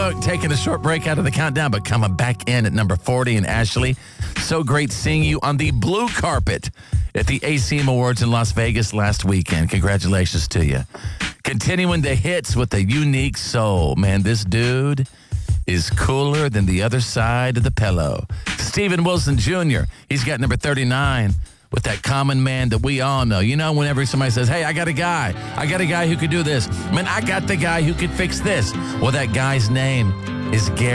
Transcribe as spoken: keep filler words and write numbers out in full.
Brooke taking a short break out of the countdown, but coming back in at number forty. And Ashley, so great seeing you on the blue carpet at the A C M Awards in Las Vegas last weekend. Congratulations to you. Continuing the hits with a unique soul. Man, this dude is cooler than the other side of the pillow. Steven Wilson Junior He's got number thirty-nine with that common man that we all know. You know, whenever somebody says, hey, I got a guy. I got a guy who could do this. Man, I got the guy who could fix this. Well, that guy's name is Gary.